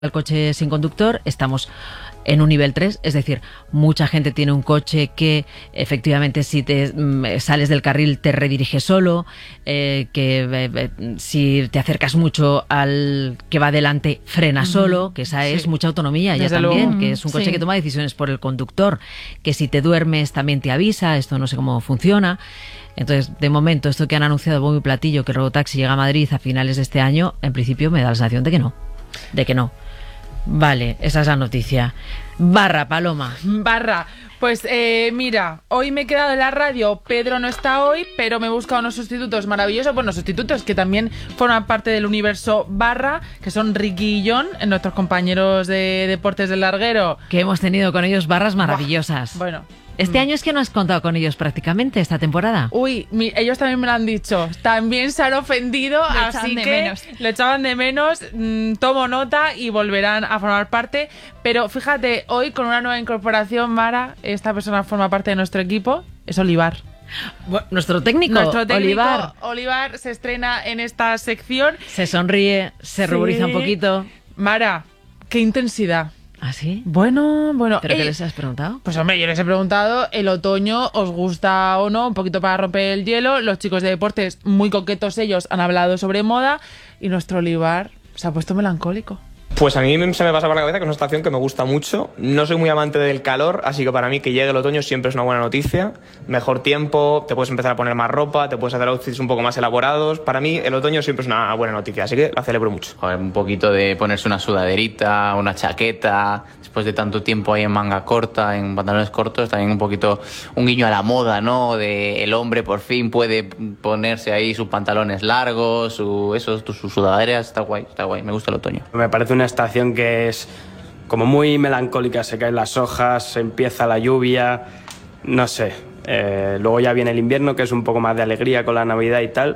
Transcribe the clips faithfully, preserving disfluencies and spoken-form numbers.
el coche sin conductor, estamos en un nivel tres, es decir, mucha gente tiene un coche que efectivamente si te mm, sales del carril te redirige solo, eh, que eh, si te acercas mucho al que va delante frena solo, que esa es Sí. mucha autonomía ya Desde también, luego. que es un coche Sí. que toma decisiones por el conductor, que si te duermes también te avisa, esto no sé cómo funciona. Entonces, de momento, esto que han anunciado bombo y platillo, que el Robotaxi llega a Madrid a finales de este año, en principio me da la sensación de que no, de que no. Vale, esa es la noticia. Barra, Paloma. Barra. Pues eh, mira, hoy me he quedado en la radio, Pedro no está hoy, pero me he buscado unos sustitutos maravillosos, bueno, sustitutos que también forman parte del universo Barra, que son Ricky y John, nuestros compañeros de Deportes del Larguero. Que hemos tenido con ellos barras maravillosas. Buah, bueno. Este año es que no has contado con ellos prácticamente esta temporada. Uy, mi, ellos también me lo han dicho. También se han ofendido, Lo así echaban de que menos. lo echaban de menos. Mm, tomo nota y volverán a formar parte. Pero fíjate, hoy con una nueva incorporación, Mara, esta persona forma parte de nuestro equipo, es Olivar. Bueno, nuestro técnico, Nuestro técnico, Olivar, Olivar, se estrena en esta sección. se sonríe, se Sí. ruboriza un poquito. Mara, qué intensidad. ¿Ah, sí? Bueno, bueno. ¿Pero qué eh, les has preguntado? Pues hombre, yo les he preguntado, ¿el otoño os gusta o no? Un poquito para romper el hielo. Los chicos de deportes, muy coquetos ellos, han hablado sobre moda. Y nuestro Olivar se ha puesto melancólico. Pues a mí se me pasa por la cabeza que es una estación que me gusta mucho. No soy muy amante del calor, así que para mí que llegue el otoño siempre es una buena noticia. Mejor tiempo, te puedes empezar a poner más ropa, te puedes hacer outfits un poco más elaborados. Para mí el otoño siempre es una buena noticia, así que la celebro mucho. Joder, un poquito de ponerse una sudaderita, una chaqueta, después de tanto tiempo ahí en manga corta, en pantalones cortos, también un poquito un guiño a la moda, ¿no? De el hombre por fin puede ponerse ahí sus pantalones largos, su, eso, sus sudaderas, está guay, está guay, me gusta el otoño. Me parece una estación que es como muy melancólica, se caen las hojas, empieza la lluvia, no sé. Eh, luego ya viene el invierno, que es un poco más de alegría con la Navidad y tal,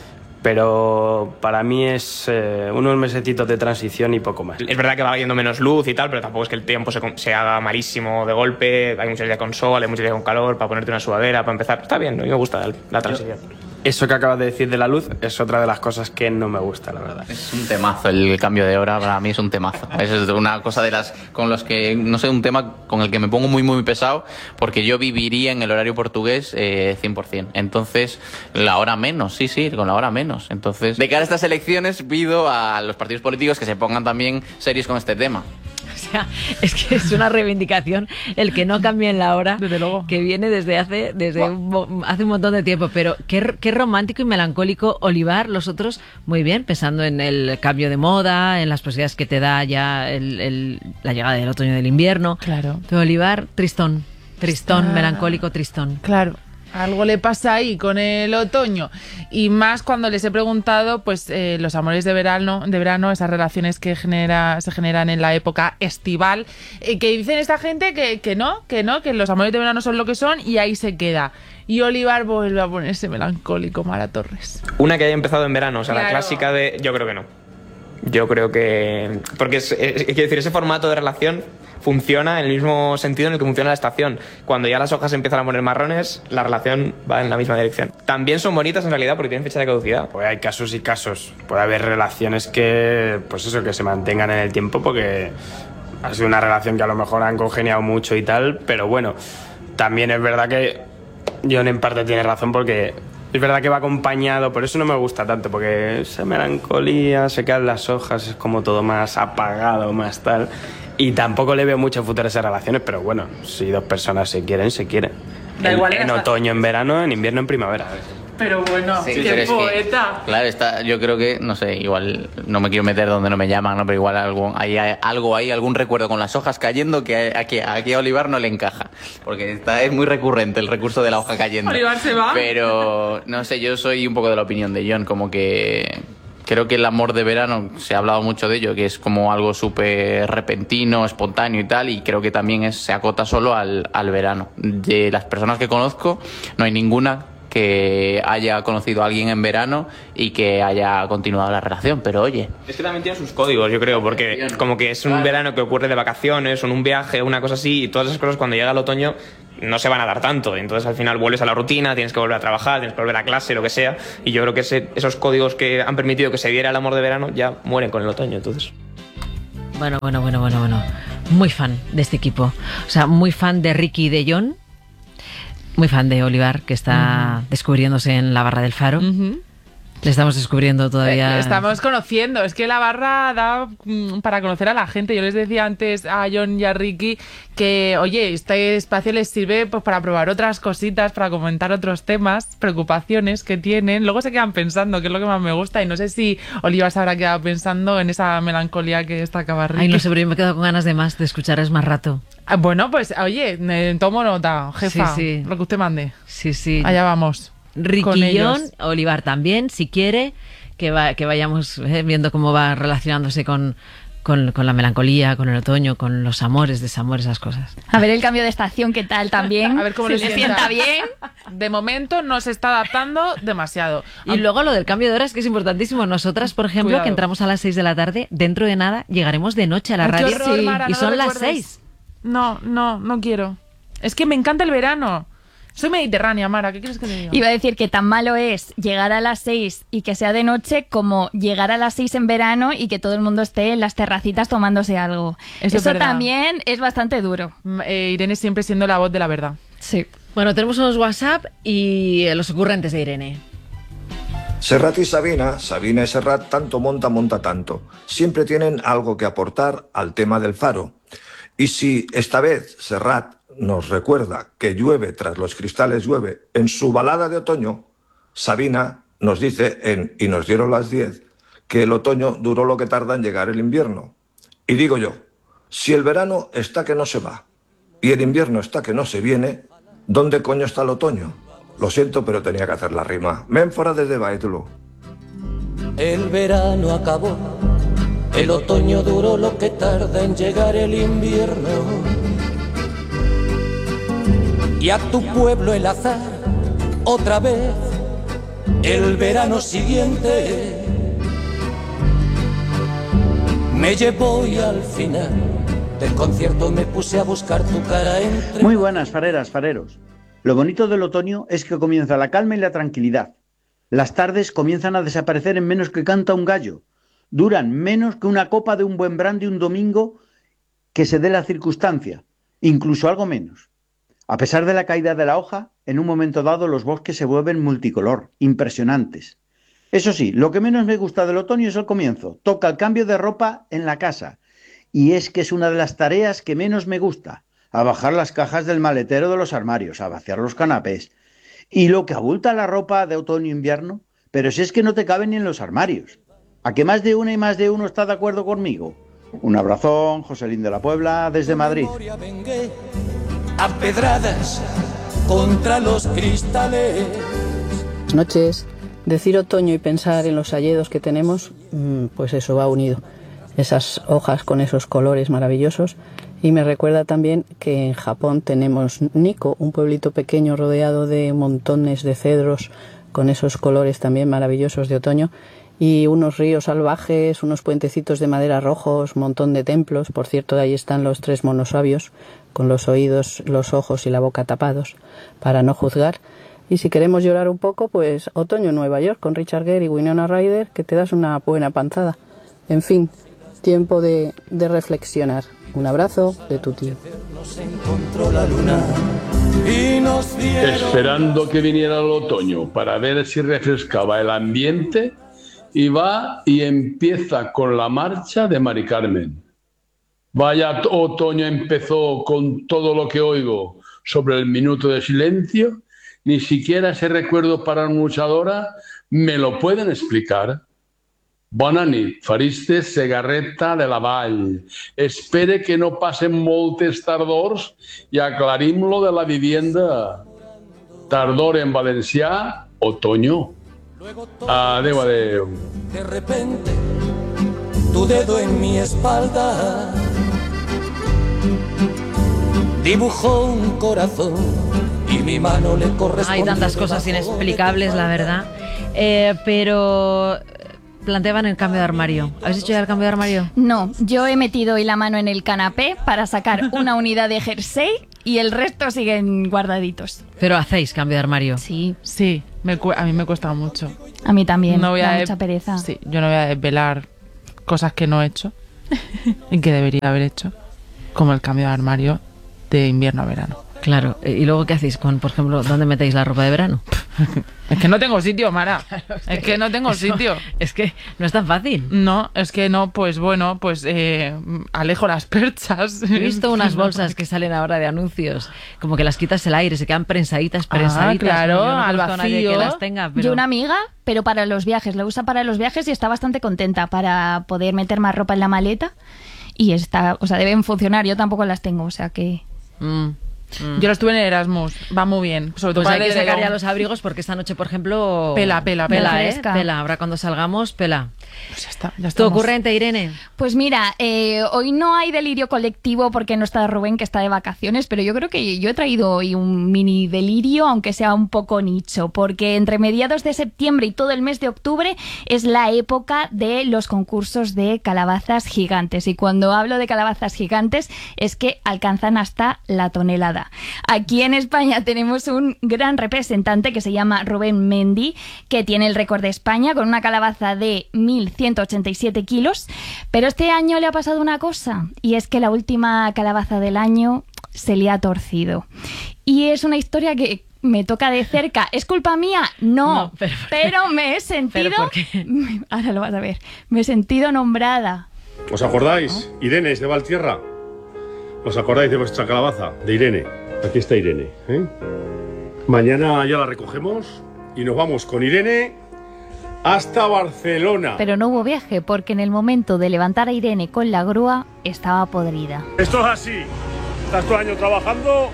pero para mí es eh, unos mesecitos de transición y poco más. Es verdad que va yendo menos luz y tal, pero tampoco es que el tiempo se, se haga malísimo de golpe. Hay muchos días con sol, hay muchos días con calor, para ponerte una sudadera, para empezar. Está bien, a mí me gusta la, la transición. Eso que acabas de decir de la luz es otra de las cosas que no me gusta, la verdad. Es un temazo, el cambio de hora para mí es un temazo. Es una cosa de las con los que, no sé, un tema con el que me pongo muy muy pesado, porque yo viviría en el horario portugués eh, cien por ciento. Entonces, la hora menos, sí, sí, con la hora menos. Entonces, de cara a estas elecciones, pido a los partidos políticos que se pongan también serios con este tema. O sea, es que es una reivindicación el que no cambien la hora, Desde luego. que viene desde hace desde un, mo- hace un montón de tiempo, pero qué, qué romántico y melancólico Olivar, los otros muy bien, pensando en el cambio de moda, en las posibilidades que te da ya el, el- la llegada del otoño y del invierno. Claro. Pero Olivar, tristón, tristón, Está- melancólico, tristón. Claro. Algo le pasa ahí con el otoño. Y más cuando les he preguntado, pues, eh, los amores de verano, de verano, esas relaciones que genera, se generan en la época estival, eh, que dicen esta gente que, que no, que no, que los amores de verano son lo que son y ahí se queda. Y Olivar vuelve a ponerse melancólico, Mara Torres. Una que haya empezado en verano, o sea, Claro. la clásica de... Yo creo que no. Yo creo que... Porque, es, es- quiero decir, ese formato de relación funciona en el mismo sentido en el que funciona la estación. Cuando ya las hojas empiezan a poner marrones, la relación va en la misma dirección. También son bonitas en realidad porque tienen fecha de caducidad. Pues hay casos y casos. Puede haber relaciones que, pues eso, que se mantengan en el tiempo porque ha sido una relación que a lo mejor han congeniado mucho y tal, pero bueno, también es verdad que John en parte tiene razón porque es verdad que va acompañado, por eso no me gusta tanto, porque esa melancolía, se quedan las hojas, es como todo más apagado, más tal. Y tampoco le veo mucho futuro a esas relaciones, pero bueno, si dos personas se quieren, se quieren. Da En, igual, en hasta- otoño, en verano, en invierno, en primavera. Pero bueno, Sí, qué pero es que, poeta. claro, está, yo creo que, no sé, igual no me quiero meter donde no me llaman, ¿no? Pero igual algo, hay, hay algo ahí, algún recuerdo con las hojas cayendo que aquí, aquí a Olivar no le encaja. Porque está, es muy recurrente el recurso de la hoja cayendo. Olivar se va. Pero, no sé, yo soy un poco de la opinión de John, como que creo que el amor de verano, se ha hablado mucho de ello, que es como algo súper repentino, espontáneo y tal, y creo que también es, se acota solo al, al verano. De las personas que conozco, no hay ninguna que haya conocido a alguien en verano y que haya continuado la relación, pero oye. Es que también tiene sus códigos, yo creo, porque como que es un Claro. verano que ocurre de vacaciones o en un viaje, una cosa así, y todas esas cosas cuando llega el otoño no se van a dar tanto. Entonces al final vuelves a la rutina, tienes que volver a trabajar, tienes que volver a clase, lo que sea. Y yo creo que ese- esos códigos que han permitido que se diera el amor de verano ya mueren con el otoño. Entonces... Bueno, bueno, bueno, bueno, bueno. Muy fan de este equipo. O sea, muy fan de Ricky y de Jon. Muy fan de Olivar, que está uh-huh. descubriéndose en la barra del Faro. Uh-huh. Le estamos descubriendo todavía. Eh, estamos conociendo. Es que la barra da mm, para conocer a la gente. Yo les decía antes a Jon y a Ricky que, oye, este espacio les sirve pues, para probar otras cositas, para comentar otros temas, preocupaciones que tienen. Luego se quedan pensando, que es lo que más me gusta. Y no sé si Olivar se habrá quedado pensando en esa melancolía que destacaba Ricky. Ay, no sé, pero yo me he quedado con ganas de más, de escucharles más rato. Ah, bueno, pues, oye, eh, tomo nota, jefa. Sí, sí. Lo que usted mande. Sí, sí. Allá vamos. Ricky, Jon, Olivar también, si quiere, que, va, que vayamos eh, viendo cómo va relacionándose con, con, con la melancolía, con el otoño, con los amores, desamores, esas cosas. A ver el cambio de estación, ¿qué tal también? A ver cómo ¿Se le le sienta. sienta bien? De momento no se está adaptando demasiado. Y luego lo del cambio de horas, que es importantísimo. Nosotras, por ejemplo, Cuidado. que entramos a las seis de la tarde, dentro de nada llegaremos de noche a la Ay, radio horror, sí. Mara, y no son las recuerdes. seis. No, no, no quiero. Es que me encanta el verano. Soy mediterránea, Mara, ¿qué quieres que te diga? Iba a decir que tan malo es llegar a las seis y que sea de noche como llegar a las seis en verano y que todo el mundo esté en las terracitas tomándose algo. Eso, Eso es también es bastante duro. Eh, Irene siempre siendo la voz de la verdad. Sí. Bueno, tenemos unos WhatsApp y los ocurrentes de Irene. Serrat y Sabina, Sabina y Serrat, tanto monta, monta tanto. Siempre tienen algo que aportar al tema del Faro. Y si esta vez Serrat nos recuerda que llueve tras los cristales llueve en su balada de otoño, Sabina nos dice en Y nos dieron las diez que el otoño duró lo que tarda en llegar el invierno. Y digo yo, si el verano está que no se va y el invierno está que no se viene, ¿dónde coño está el otoño? Lo siento, pero tenía que hacer la rima. Ménfora desde Baetulu. El verano acabó, el otoño duró lo que tarda en llegar el invierno. Y a tu pueblo el azar, otra vez, el verano siguiente, me llevó y al final del concierto me puse a buscar tu cara entre... Muy buenas, fareras, fareros. Lo bonito del otoño es que comienza la calma y la tranquilidad. Las tardes comienzan a desaparecer en menos que canta un gallo. Duran menos que una copa de un buen brandy un domingo que se dé la circunstancia, incluso algo menos. A pesar de la caída de la hoja, en un momento dado los bosques se vuelven multicolor, impresionantes. Eso sí, lo que menos me gusta del otoño es el comienzo. Toca el cambio de ropa en la casa. Y es que es una de las tareas que menos me gusta. A bajar las cajas del maletero de los armarios, a vaciar los canapés. Y lo que abulta la ropa de otoño-invierno, pero si es que no te cabe ni en los armarios. ¿A que más de una y más de uno está de acuerdo conmigo? Un abrazón, Joselín de la Puebla, desde Madrid. A pedradas contra los cristales. Buenas noches. Decir otoño y pensar en los hayedos que tenemos, pues eso va unido. Esas hojas con esos colores maravillosos. Y me recuerda también que en Japón tenemos Nikko, un pueblito pequeño rodeado de montones de cedros con esos colores también maravillosos de otoño. Y unos ríos salvajes, unos puentecitos de madera rojos, un montón de templos. Por cierto, ahí están los tres monosabios, con los oídos, los ojos y la boca tapados, para no juzgar. Y si queremos llorar un poco, pues Otoño en Nueva York, con Richard Gere y Winona Ryder, que te das una buena panzada. En fin, tiempo de, de reflexionar. Un abrazo de tu tío. Esperando que viniera el otoño para ver si refrescaba el ambiente, y va y empieza con la marcha de Mari Carmen. Vaya otoño empezó con todo lo que oigo sobre el minuto de silencio. Ni siquiera ese recuerdo para una luchadora me lo pueden explicar. Bona nit, fariste Segarreta de la Vall. Espere que no passen moltes tardors i aclarim lo de la vivienda. Tardor en valencià, otoño. Adeu, adeu. De repente, tu dedo en mi espalda dibujó un corazón y mi mano le correspondió. Hay tantas cosas inexplicables, la verdad. Eh, pero planteaban el cambio de armario. ¿Habéis hecho ya el cambio de armario? No, yo he metido hoy la mano en el canapé para sacar una unidad de jersey y el resto siguen guardaditos. ¿Pero hacéis cambio de armario? Sí. Sí, me cu- a mí me cuesta mucho. A mí también, No voy da a mucha pereza. Sí, yo no voy a desvelar cosas que no he hecho. y que debería haber hecho, como el cambio de armario de invierno a verano. Claro, ¿y luego qué hacéis con, por ejemplo, dónde metéis la ropa de verano? Es que no tengo sitio, Mara. Claro, es, es que, que no tengo eso, sitio. Es que no es tan fácil. No, es que no, pues bueno, pues eh, alejo las perchas. He visto unas bolsas que salen ahora de anuncios, como que las quitas el aire, se quedan prensaditas, prensaditas. Ah, claro, no, no al vacío. Nadie que las tenga, pero... Yo una amiga, pero para los viajes, la usa para los viajes y está bastante contenta para poder meter más ropa en la maleta y está, o sea, deben funcionar. Yo tampoco las tengo, o sea que... Mm. Mm. Yo lo estuve en Erasmus, va muy bien. Sobre todo pues para hay que sacar de... ya los abrigos porque esta noche, por ejemplo... Pela, pela, pela, pela. ¿eh? Pela. Ahora cuando salgamos, pela. Pues ya está, ya ¿Tu estamos. ocurrente, Irene? Pues mira, eh, hoy no hay delirio colectivo porque no está Rubén, que está de vacaciones, pero yo creo que yo he traído hoy un mini delirio, aunque sea un poco nicho, porque entre mediados de septiembre y todo el mes de octubre es la época de los concursos de calabazas gigantes. Y cuando hablo de calabazas gigantes es que alcanzan hasta la tonelada. Aquí en España tenemos un gran representante que se llama Rubén Mendy, que tiene el récord de España con una calabaza de mil ciento ochenta y siete kilos, pero este año le ha pasado una cosa, y es que la última calabaza del año se le ha torcido. Y es una historia que me toca de cerca. ¿Es culpa mía? No, no pero, pero me he sentido... ¿Pero por qué? Ahora lo vas a ver. Me he sentido nombrada. ¿Os acordáis? ¿No? Irene es de Valtierra. ¿Os acordáis de vuestra calabaza? De Irene. Aquí está Irene, ¿eh? Mañana ya la recogemos y nos vamos con Irene hasta Barcelona. Pero no hubo viaje porque en el momento de levantar a Irene con la grúa estaba podrida. Esto es así. Estás todo el año trabajando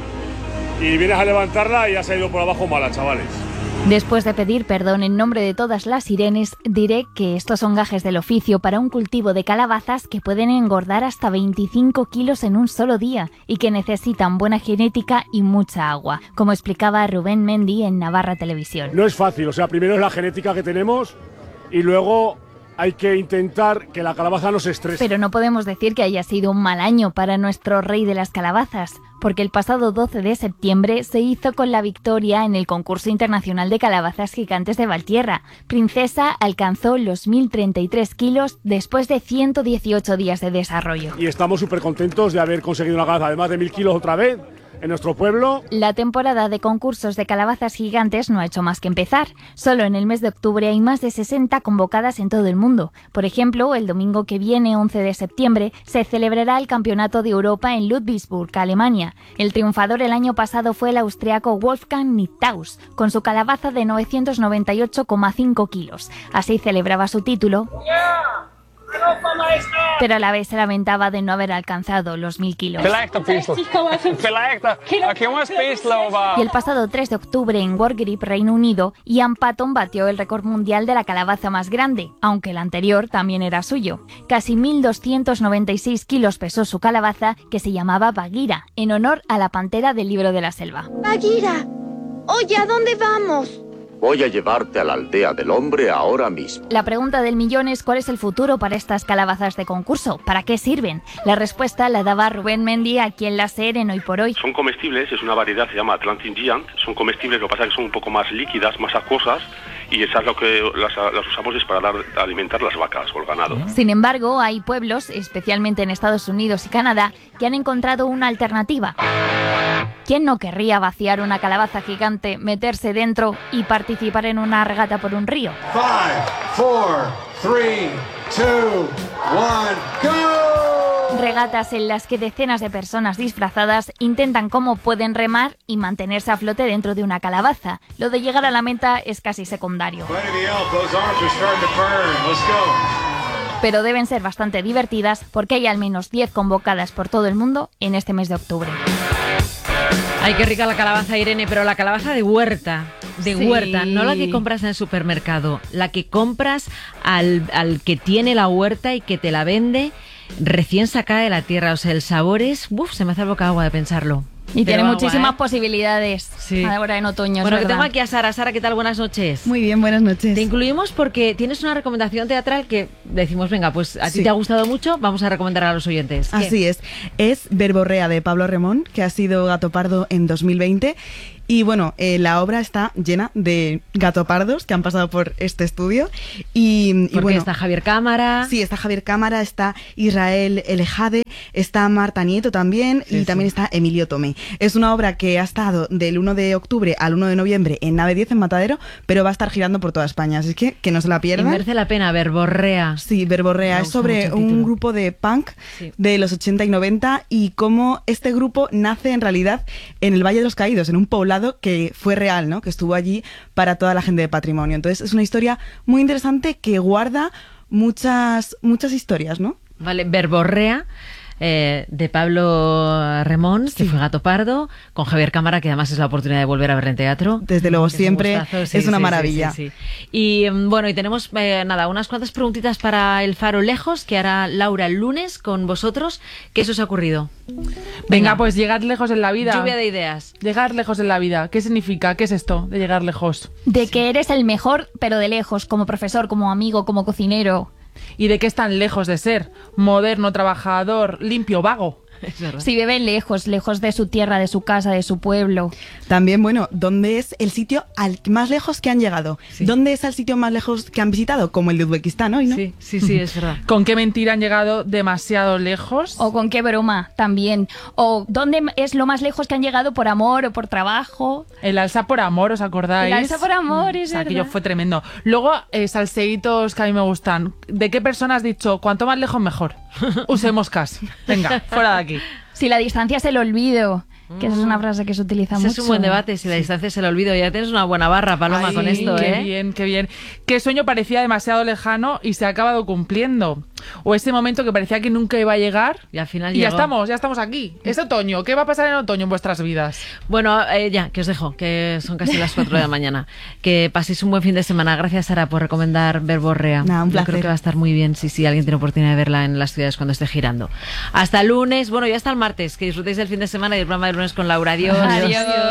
y vienes a levantarla y has ido por abajo mala, chavales. Después de pedir perdón en nombre de todas las Irenes, diré que estos son gajes del oficio para un cultivo de calabazas que pueden engordar hasta veinticinco kilos en un solo día y que necesitan buena genética y mucha agua, como explicaba Rubén Mendy en Navarra Televisión. No es fácil, o sea, primero es la genética que tenemos y luego hay que intentar que la calabaza no se estrese. Pero no podemos decir que haya sido un mal año para nuestro rey de las calabazas, porque el pasado doce de septiembre se hizo con la victoria en el concurso internacional de calabazas gigantes de Valtierra. Princesa alcanzó los mil treinta y tres kilos después de ciento dieciocho días de desarrollo. Y estamos súper contentos de haber conseguido una calabaza de más de mil kilos otra vez en nuestro pueblo. La temporada de concursos de calabazas gigantes no ha hecho más que empezar. Solo en el mes de octubre hay más de sesenta convocadas en todo el mundo. Por ejemplo, el domingo que viene, once de septiembre, se celebrará el Campeonato de Europa en Ludwigsburg, Alemania. El triunfador el año pasado fue el austriaco Wolfgang Nittaus, con su calabaza de novecientos noventa y ocho coma cinco kilos. Así celebraba su título, pero a la vez se lamentaba de no haber alcanzado los mil kilos. Y el pasado tres de octubre en World Grip, Reino Unido, Ian Patton batió el récord mundial de la calabaza más grande, aunque el anterior también era suyo. Casi mil doscientos noventa y seis kilos pesó su calabaza, que se llamaba Bagheera, en honor a la pantera del libro de la selva. Bagheera, oye, ¿a dónde vamos? Voy a llevarte a la aldea del hombre ahora mismo. La pregunta del millón es ¿cuál es el futuro para estas calabazas de concurso? ¿Para qué sirven? La respuesta la daba Rubén Mendy aquí en la SER en Hoy por Hoy. Son comestibles, es una variedad, se llama Atlantic Giant. Son comestibles, lo que pasa es que son un poco más líquidas, más acuosas, y esas lo que las, las usamos es para dar, alimentar las vacas o el ganado. Sin embargo, hay pueblos, especialmente en Estados Unidos y Canadá, que han encontrado una alternativa. ¿Quién no querría vaciar una calabaza gigante, meterse dentro y participar en una regata por un río? Five, four, three, two, one, go! Regatas en las que decenas de personas disfrazadas intentan cómo pueden remar y mantenerse a flote dentro de una calabaza. Lo de llegar a la meta es casi secundario. Pero deben ser bastante divertidas porque hay al menos diez convocadas por todo el mundo en este mes de octubre. Ay, qué rica la calabaza, Irene, pero la calabaza de huerta, de Sí. huerta, no la que compras en el supermercado, la que compras al, al que tiene la huerta y que te la vende recién sacada de la tierra. O sea, el sabor es... Uf, se me hace el boca agua de pensarlo. Y tiene agua, muchísimas ¿eh? posibilidades Sí. ahora en otoño. Bueno, es que verdad. tengo aquí a Sara. Sara, ¿qué tal? Buenas noches. Muy bien, buenas noches. Te incluimos porque tienes una recomendación teatral que decimos, venga, pues a ti Sí. te ha gustado mucho, vamos a recomendar a los oyentes. ¿Qué? Así es. Es Verborrea de Pablo Remón, que ha sido Gatopardo en dos mil veinte. Y bueno, eh, la obra está llena de gatopardos que han pasado por este estudio. Y, y Porque bueno, está Javier Cámara. Sí, está Javier Cámara, está Israel Elejade, está Marta Nieto también Sí, y sí. también está Emilio Tomé. Es una obra que ha estado del uno de octubre al uno de noviembre en Nave diez en Matadero, pero va a estar girando por toda España, así que que no se la Y pierdan. merece la pena, Verborrea. Sí, Verborrea Me es gusta sobre mucho el un título. grupo de punk Sí. de los ochenta y noventa y cómo este grupo nace en realidad en el Valle de los Caídos, en un poblado que fue real, ¿no? Que estuvo allí para toda la gente de patrimonio. Entonces es una historia muy interesante que guarda muchas, muchas historias, ¿no? Vale, Verborrea. Eh, de Pablo Remón, que fue Gato Pardo, con Javier Cámara, que además es la oportunidad de volver a ver en teatro. Desde luego, Es un siempre gustazo, sí, es una sí, sí, maravilla. sí, sí. Y mm, bueno, y tenemos eh, nada, unas cuantas preguntitas para el Faro Lejos, que hará Laura el lunes con vosotros. ¿Qué eso os ha ocurrido? Venga, pues llegar lejos en la vida. Lluvia de ideas. Llegar lejos en la vida. ¿Qué significa? ¿Qué es esto de llegar lejos? De que eres el mejor, pero de lejos, como profesor, como amigo, como cocinero. ¿Y de qué están lejos de ser? Moderno, trabajador, limpio, vago. Si viven lejos, lejos de su tierra, de su casa, de su pueblo. También, bueno, ¿dónde es el sitio al más lejos que han llegado? ¿Dónde es el sitio más lejos que han visitado? Como el de Uzbekistán hoy, ¿no? Sí, sí, sí, es verdad. ¿Con qué mentira han llegado demasiado lejos? O con qué broma también. O dónde es lo más lejos que han llegado por amor o por trabajo. El alza por amor, ¿os acordáis? El alza por amor, es O sea, aquello verdad. fue tremendo. Luego, eh, salseitos que a mí me gustan. ¿De qué persona has dicho? Cuanto más lejos, mejor. Usemos cas. Venga, fuera de aquí. Si la distancia es el olvido, que esa es una frase que se utiliza Ese mucho. es un buen debate, si la distancia se le olvido. Ya tienes una buena barra, Paloma, Ay, con esto, qué ¿eh? bien, qué bien. ¿Qué sueño parecía demasiado lejano y se ha acabado cumpliendo? O ese momento que parecía que nunca iba a llegar y al final y ya llegó. estamos, ya estamos aquí. Es otoño. ¿Qué va a pasar en otoño en vuestras vidas? Bueno, eh, ya, que os dejo, que son casi las cuatro de la mañana. Que paséis un buen fin de semana. Gracias, Sara, por recomendar Verborrea. Nada, un Yo placer. creo que va a estar muy bien si, si alguien tiene oportunidad de verla en las ciudades cuando esté girando. Hasta el lunes, bueno, ya hasta el martes. Que disfrutéis del fin de semana y del programa del lunes con Laura. Adiós. Adiós.